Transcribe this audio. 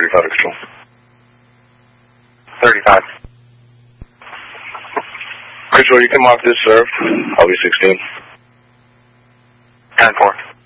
35 control. 35. Control, you can mark this served. I'll be 16. 10-4.